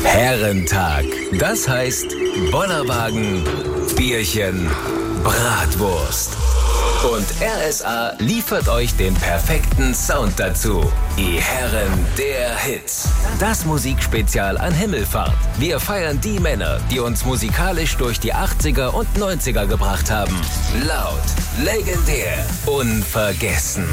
Herrentag. Das heißt Bollerwagen, Bierchen, Bratwurst. Und RSA liefert euch den perfekten Sound dazu. Die Herren der Hits. Das Musikspezial an Himmelfahrt. Wir feiern die Männer, die uns musikalisch durch die 80er und 90er gebracht haben. Laut, legendär, unvergessen.